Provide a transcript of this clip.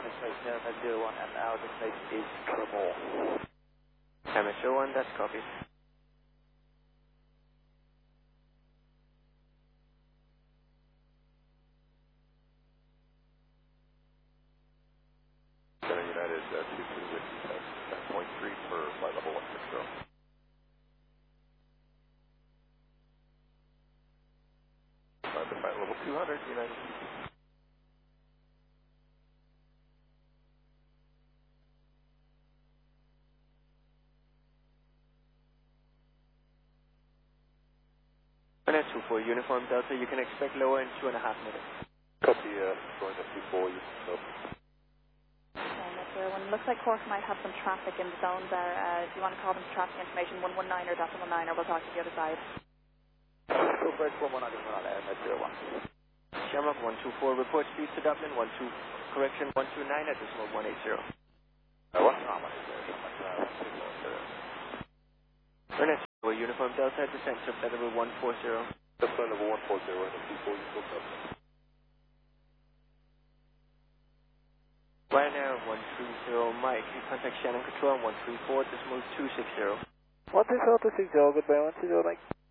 destination Airmet 01 and our destination is Kermore. Airmet 01, that's copy. United 22 with 10.3 for flight level 160. Flight level 200, United. United 24, Uniform Delta, you can expect lower in 2.5 minutes. Copy, going to 24, you so. Looks like Cork might have some traffic in the zone there. If you want to call them traffic information 119 or 019, or we'll talk to the other side. Go for it, 119 Airmet 01. Shamrock 124, report speed to Dublin, 12, correction 129 at decimal 180. Ernest, Uniform Delta, descent to flight level 140. That's flight level 140, and 24, you spoke up. Ryanair 130, Mike, you contact Shannon Control 134, decimal 260. 130, 260, goodbye, 120, Mike.